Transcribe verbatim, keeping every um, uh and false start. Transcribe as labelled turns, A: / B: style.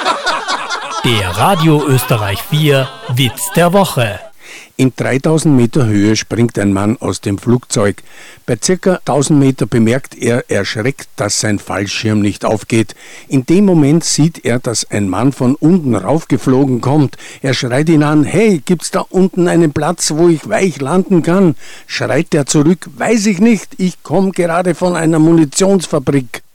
A: Der Radio Österreich vier Witz der Woche.
B: In dreitausend Meter Höhe springt ein Mann aus dem Flugzeug. Bei circa tausend Meter bemerkt er erschreckt, dass sein Fallschirm nicht aufgeht. In dem Moment sieht er, dass ein Mann von unten raufgeflogen kommt. Er schreit ihn an: Hey, gibt's da unten einen Platz, wo ich weich landen kann? Schreit er zurück: Weiß ich nicht, ich komme gerade von einer Munitionsfabrik.